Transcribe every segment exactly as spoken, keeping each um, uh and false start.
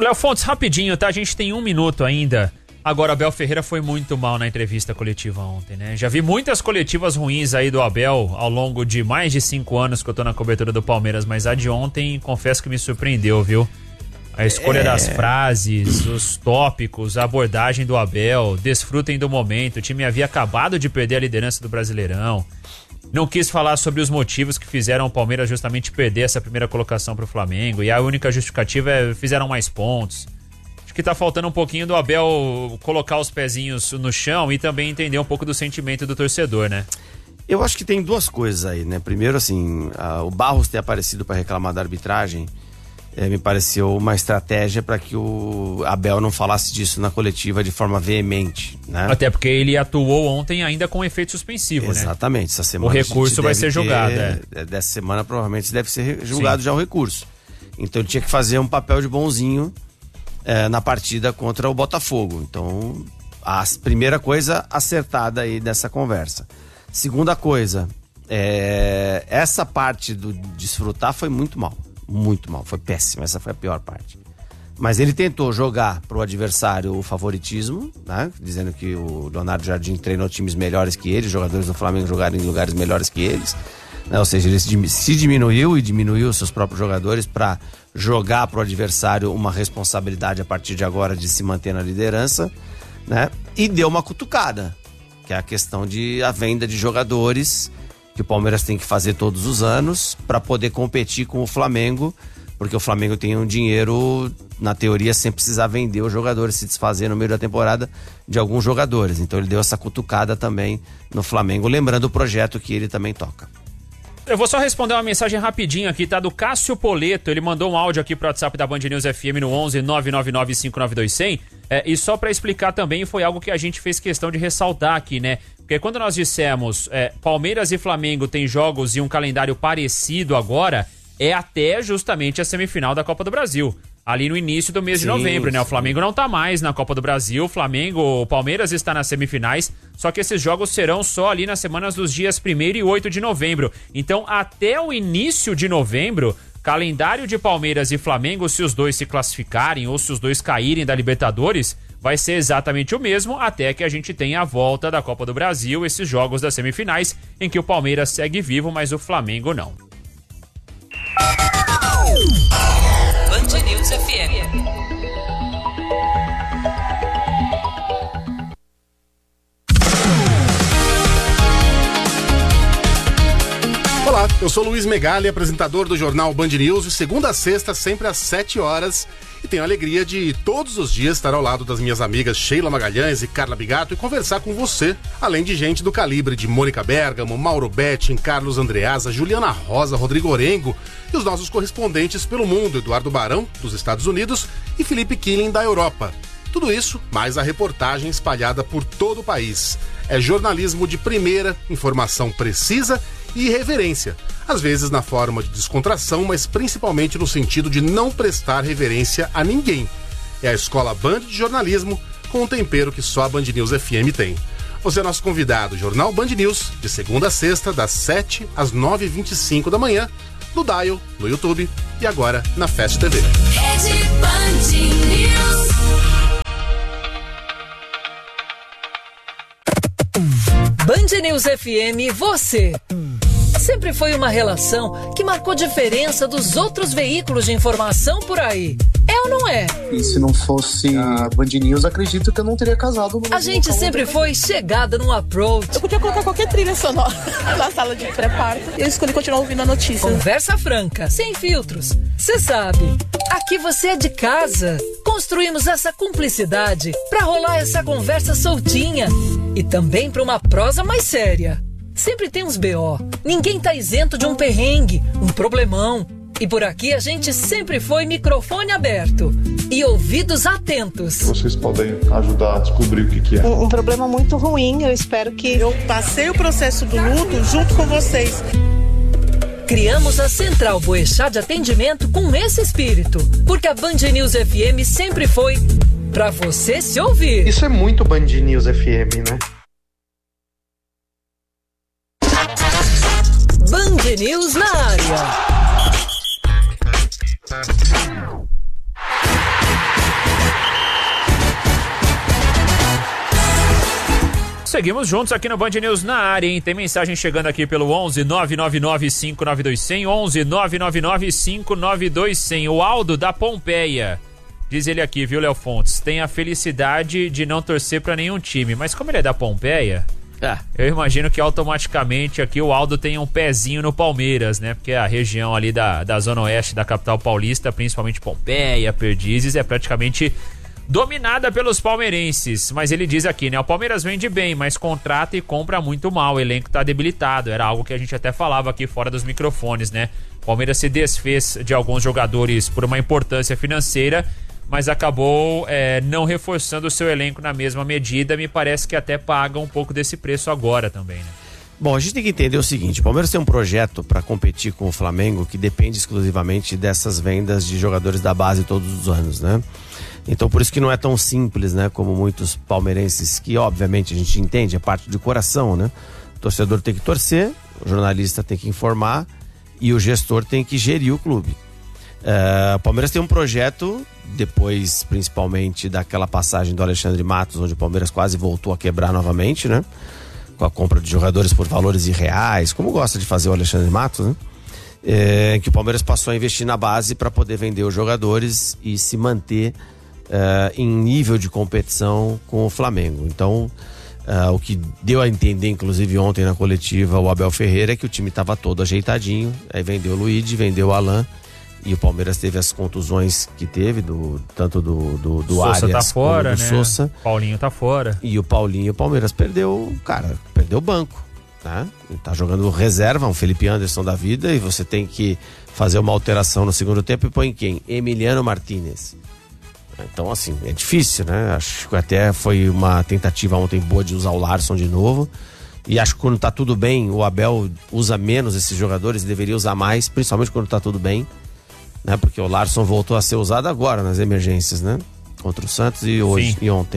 Léo Fontes, rapidinho, tá? A gente tem um minuto ainda. Agora, Abel Ferreira foi muito mal na entrevista coletiva ontem, né? Já vi muitas coletivas ruins aí do Abel ao longo de mais de cinco anos que eu tô na cobertura do Palmeiras, mas a de ontem, confesso que me surpreendeu, viu? A escolha é... das frases, os tópicos, a abordagem do Abel, desfrutem do momento. O time havia acabado de perder a liderança do Brasileirão. Não quis falar sobre os motivos que fizeram o Palmeiras justamente perder essa primeira colocação pro Flamengo. E a única justificativa é fizeram mais pontos. Acho que tá faltando um pouquinho do Abel colocar os pezinhos no chão e também entender um pouco do sentimento do torcedor, né? Eu acho que tem duas coisas aí, né? Primeiro, assim, a, o Barros ter aparecido para reclamar da arbitragem é, me pareceu uma estratégia para que o Abel não falasse disso na coletiva de forma veemente, né? Até porque ele atuou ontem ainda com efeito suspensivo, Exatamente, né? Exatamente. Essa semana o recurso vai ser ter, julgado. É. Dessa semana provavelmente deve ser julgado Sim. já o recurso. Então ele tinha que fazer um papel de bonzinho É, na partida contra o Botafogo. Então, a primeira coisa acertada aí dessa conversa. Segunda coisa, é, essa parte do desfrutar foi muito mal. Muito mal, foi péssima. Essa foi a pior parte. Mas ele tentou jogar pro adversário o favoritismo, né? Dizendo que o Leonardo Jardim treinou times melhores que ele, os jogadores do Flamengo jogaram em lugares melhores que eles. Né? Ou seja, ele se diminuiu e diminuiu os seus próprios jogadores para jogar para o adversário uma responsabilidade a partir de agora de se manter na liderança, né? E deu uma cutucada, que é a questão de a venda de jogadores que o Palmeiras tem que fazer todos os anos para poder competir com o Flamengo, porque o Flamengo tem um dinheiro, na teoria, sem precisar vender os jogadores, se desfazer no meio da temporada de alguns jogadores. Então ele deu essa cutucada também no Flamengo, lembrando o projeto que ele também toca. Eu vou só responder uma mensagem rapidinho aqui, tá? Do Cássio Poleto, ele mandou um áudio aqui pro WhatsApp da Band News F M no onze nove nove nove cinco nove dois zero zero. É, e só pra explicar também, foi algo que a gente fez questão de ressaltar aqui, né? Porque quando nós dissemos é, Palmeiras e Flamengo têm jogos e um calendário parecido agora, é até justamente a semifinal da Copa do Brasil. Ali no início do mês sim, de novembro, né? O Flamengo não tá mais na Copa do Brasil, o Flamengo, o Palmeiras está nas semifinais, só que esses jogos serão só ali nas semanas dos dias primeiro e oito de novembro. Então, até o início de novembro, calendário de Palmeiras e Flamengo, se os dois se classificarem ou se os dois caírem da Libertadores, vai ser exatamente o mesmo até que a gente tenha a volta da Copa do Brasil, esses jogos das semifinais, em que o Palmeiras segue vivo, mas o Flamengo não. Band News F M. Olá, eu sou Luiz Megali, apresentador do jornal Band News, de segunda a sexta, sempre às sete horas. E tenho a alegria de todos os dias estar ao lado das minhas amigas Sheila Magalhães e Carla Bigato e conversar com você, além de gente do calibre de Mônica Bergamo, Mauro Betting, Carlos Andreasa, Juliana Rosa, Rodrigo Orengo e os nossos correspondentes pelo mundo, Eduardo Barão, dos Estados Unidos, e Felipe Killing, da Europa. Tudo isso, mais a reportagem espalhada por todo o país. É jornalismo de primeira, informação precisa e irreverência. Às vezes na forma de descontração, mas principalmente no sentido de não prestar reverência a ninguém. É a Escola Band de Jornalismo, com um tempero que só a Band News F M tem. Você é nosso convidado, Jornal Band News, de segunda a sexta, das sete às nove e vinte e cinco da manhã, no Dial, no YouTube e agora na Fast T V. Rede Band News. Band News F M, você. Sempre foi uma relação que marcou diferença dos outros veículos de informação por aí. É ou não é? E se não fosse a Band News, acredito que eu não teria casado. A gente sempre foi chegada num approach. Eu podia colocar qualquer trilha sonora na sala de pré-parto. Eu escolhi continuar ouvindo a notícia. Conversa franca, sem filtros. Você sabe, aqui você é de casa. Construímos essa cumplicidade pra rolar essa conversa soltinha. E também pra uma prosa mais séria. Sempre tem uns B O. Ninguém tá isento de um perrengue, um problemão. E por aqui a gente sempre foi microfone aberto e ouvidos atentos. Vocês podem ajudar a descobrir o que, que é. Um, um problema muito ruim, eu espero que... Eu passei o processo do luto junto com vocês. Criamos a Central Boechat de atendimento com esse espírito, porque a Band News F M sempre foi pra você se ouvir. Isso é muito Band News F M, né? Band News na área. seguimos juntos aqui no Band News na área, hein? Tem mensagem chegando aqui pelo onze nove nove nove cinco nove dois zero zero, onze nove nove nove cinco nove dois zero zero. O Aldo da Pompeia. Diz ele aqui, viu, Léo Fontes? Tem a felicidade de não torcer pra nenhum time, mas como ele é da Pompeia, é. eu imagino que automaticamente aqui o Aldo tem um pezinho no Palmeiras, né? Porque a região ali da, da zona oeste da capital paulista, principalmente Pompeia, Perdizes, é praticamente dominada pelos palmeirenses. Mas ele diz aqui, né? O Palmeiras vende bem, mas contrata e compra muito mal. O elenco tá debilitado. Era algo que a gente até falava aqui fora dos microfones, né? O Palmeiras se desfez de alguns jogadores por uma importância financeira, mas acabou é, não reforçando o seu elenco na mesma medida. Me parece que até paga um pouco desse preço agora também, né? Bom, a gente tem que entender o seguinte: o Palmeiras tem um projeto para competir com o Flamengo que depende exclusivamente dessas vendas de jogadores da base todos os anos, né? Então por isso que não é tão simples, né? Como muitos palmeirenses, que obviamente a gente entende, é parte de coração, né? O torcedor tem que torcer, o jornalista tem que informar e o gestor tem que gerir o clube. Uh, o Palmeiras tem um projeto, depois principalmente daquela passagem do Alexandre Matos, onde o Palmeiras quase voltou a quebrar novamente, né? Com a compra de jogadores por valores irreais, como gosta de fazer o Alexandre Matos, né? É, que o Palmeiras passou a investir na base para poder vender os jogadores e se manter uh, em nível de competição com o Flamengo. Então, uh, o que deu a entender, inclusive ontem na coletiva, o Abel Ferreira, é que o time estava todo ajeitadinho, aí vendeu o Luigi, vendeu o Alan. E o Palmeiras teve as contusões que teve, do, tanto do, do, do Sousa Arias tá fora, como do né? Sousa. Paulinho tá fora. E o Paulinho, o Palmeiras perdeu, cara, perdeu o banco, né? Ele tá jogando reserva, um Felipe Anderson da vida, e você tem que fazer uma alteração no segundo tempo e põe quem? Emiliano Martinez. Então, assim, é difícil, né? Acho que até foi uma tentativa ontem boa de usar o Larson de novo. E acho que quando tá tudo bem, o Abel usa menos esses jogadores, deveria usar mais, principalmente quando tá tudo bem. Né, porque o Larson voltou a ser usado agora nas emergências, né? Contra o Santos e hoje Sim. e ontem.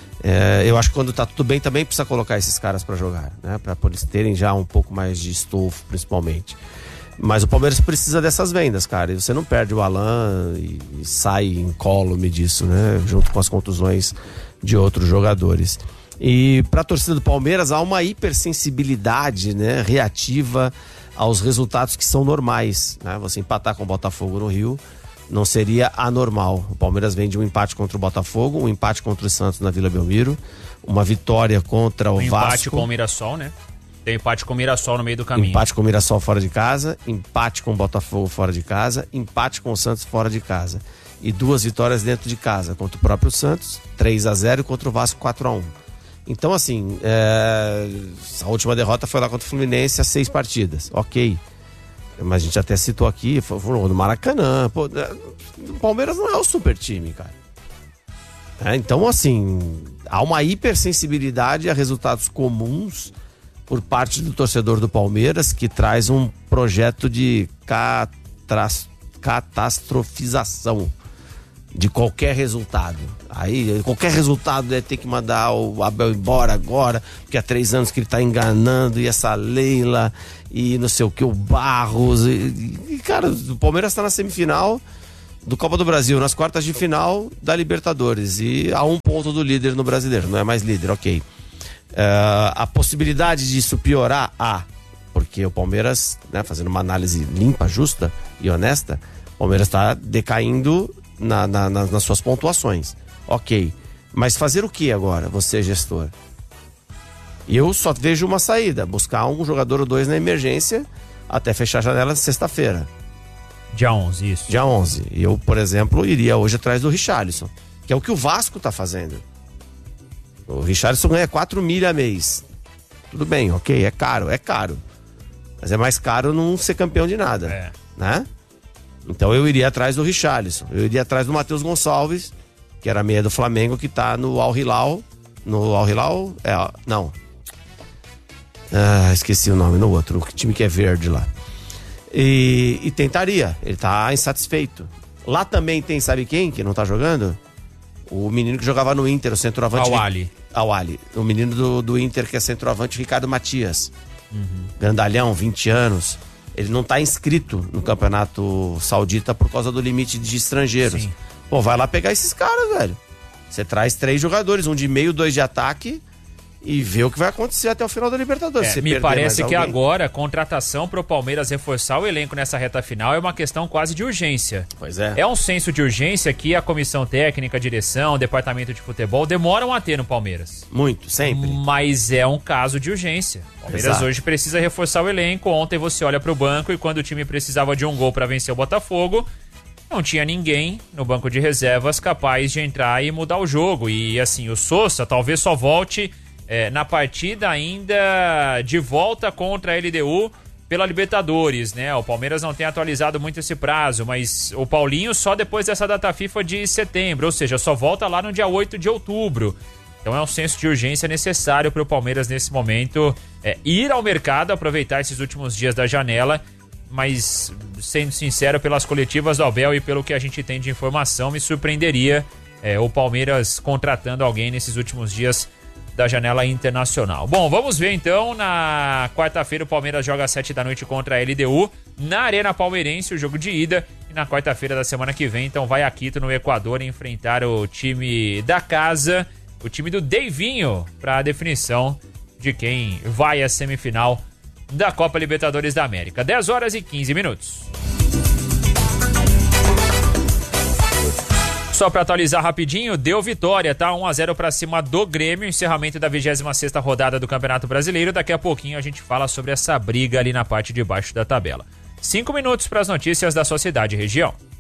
É, eu acho que quando tá tudo bem também precisa colocar esses caras pra jogar, né? Pra eles terem já um pouco mais de estofo, principalmente. Mas o Palmeiras precisa dessas vendas, cara. E você não perde o Alan e, e sai incólume disso, né? Junto com as contusões de outros jogadores. E pra torcida do Palmeiras há uma hipersensibilidade, né? Reativa aos resultados que são normais, né? Você empatar com o Botafogo no Rio não seria anormal. O Palmeiras vem de um empate contra o Botafogo, um empate contra o Santos na Vila Belmiro, uma vitória contra o um Vasco. Empate com o Mirassol, né? Tem empate com o Mirassol no meio do caminho. Empate com o Mirassol fora de casa, empate com o Botafogo fora de casa, empate com o Santos fora de casa. E duas vitórias dentro de casa, contra o próprio Santos, três a zero, e contra o Vasco, quatro a um. Então, assim, é... a última derrota foi lá contra o Fluminense, a seis partidas. Ok. Mas a gente até citou aqui, foi no Maracanã. Pô, o Palmeiras não é o super time, cara. É, então, assim, há uma hipersensibilidade a resultados comuns por parte do torcedor do Palmeiras, que traz um projeto de catras... catastrofização de qualquer resultado. Aí, qualquer resultado é ter que mandar o Abel embora agora, porque há três anos que ele tá enganando, e essa Leila, e não sei o que, o Barros. E, e cara, o Palmeiras tá na semifinal do Copa do Brasil, nas quartas de final da Libertadores, e a um ponto do líder no Brasileiro, não é mais líder, ok. Uh, a possibilidade disso piorar, há, porque o Palmeiras, né, fazendo uma análise limpa, justa e honesta, o Palmeiras tá decaindo Na, na, nas suas pontuações. Ok. Mas fazer o que agora, você gestor? Eu só vejo uma saída: buscar um jogador ou dois na emergência até fechar a janela sexta-feira. Dia onze, isso. Dia onze. Eu, por exemplo, iria hoje atrás do Richarlison, que é o que o Vasco tá fazendo. O Richarlison ganha quatro mil a mês. Tudo bem, ok, é caro, é caro. Mas é mais caro não ser campeão de nada. É. Né? Então eu iria atrás do Richarlison, eu iria atrás do Matheus Gonçalves, que era meia do Flamengo, que tá no Al Hilal. No Al Hilal? É, não. Ah, esqueci o nome, no outro, o time que é verde lá. E, e tentaria, ele tá insatisfeito. Lá também tem, sabe quem que não tá jogando? O menino que jogava no Inter, o centroavante. Awali. Awali. O menino do, do Inter que é centroavante, Ricardo Matias. Uhum. Grandalhão, vinte anos. Ele não tá inscrito no Campeonato Saudita por causa do limite de estrangeiros. Sim. Pô, vai lá pegar esses caras, velho. Você traz três jogadores, um de meio, dois de ataque, e ver o que vai acontecer até o final da Libertadores. É, Se me perder parece mais que alguém. agora a contratação pro Palmeiras reforçar o elenco nessa reta final é uma questão quase de urgência. Pois é. É um senso de urgência que a comissão técnica, a direção, o departamento de futebol demoram a ter no Palmeiras. Muito, sempre. Mas é um caso de urgência. O Palmeiras Exato. hoje precisa reforçar o elenco. Ontem você olha pro banco e quando o time precisava de um gol para vencer o Botafogo, não tinha ninguém no banco de reservas capaz de entrar e mudar o jogo. E assim, o Sousa talvez só volte é, na partida ainda de volta contra a L D U pela Libertadores, né? O Palmeiras não tem atualizado muito esse prazo, mas o Paulinho só depois dessa data FIFA de setembro, ou seja, só volta lá no dia oito de outubro. Então é um senso de urgência necessário para o Palmeiras nesse momento é, ir ao mercado, aproveitar esses últimos dias da janela, mas sendo sincero, pelas coletivas do Abel e pelo que a gente tem de informação, me surpreenderia é, o Palmeiras contratando alguém nesses últimos dias da janela internacional. Bom, vamos ver então, na quarta-feira o Palmeiras joga às sete da noite contra a L D U, na Arena Palmeirense, o jogo de ida, e na quarta-feira da semana que vem, então vai a Quito, no Equador, enfrentar o time da casa, o time do Deivinho, para a definição de quem vai à semifinal da Copa Libertadores da América. dez horas e quinze minutos. Só para atualizar rapidinho, deu vitória, tá? um a zero para cima do Grêmio, encerramento da vigésima sexta rodada do Campeonato Brasileiro. Daqui a pouquinho a gente fala sobre essa briga ali na parte de baixo da tabela. Cinco minutos para as notícias da sua cidade e região.